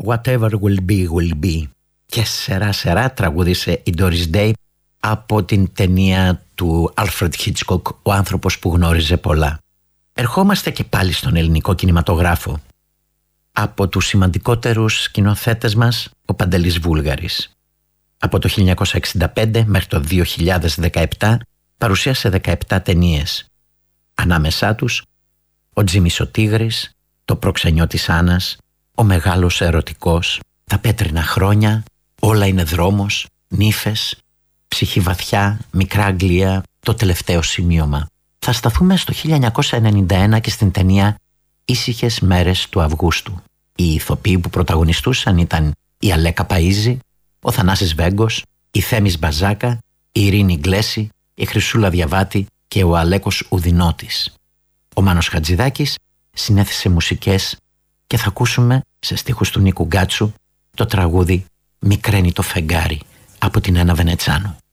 Whatever will be, will be. Και σερά τραγούδισε η Doris Day από την ταινία του Alfred Hitchcock, Ο άνθρωπος που γνώριζε πολλά. Ερχόμαστε και πάλι στον ελληνικό κινηματογράφο. Από τους σημαντικότερους σκηνοθέτες μας, ο Παντελής Βούλγαρης. Από το 1965 μέχρι το 2017 παρουσίασε 17 ταινίες. Ανάμεσά τους, ο Τζίμις ο Τίγρης, το προξενιό της Άννας, ο Μεγάλος Ερωτικός, τα Πέτρινα Χρόνια, Όλα είναι δρόμος, Νύφες, Ψυχή βαθιά, Μικρά Αγγλία, Το τελευταίο σημείωμα. Θα σταθούμε στο 1991 και στην ταινία Ήσυχες μέρες του Αυγούστου. Οι ηθοποιοί που πρωταγωνιστούσαν ήταν η Αλέκα Παΐζη, ο Θανάσης Βέγκος, η Θέμης Μπαζάκα, η Ειρήνη Γκλέση, η Χρυσούλα Διαβάτη και ο Αλέκος Ουδινώτης. Ο Μάνος Χατζηδάκης συνέθεσε μουσικές και θα ακούσουμε σε στίχους του Νίκου Γκάτσου το τραγούδι «Μικραίνει το φεγγάρι» από την Άννα Βενετσάνου.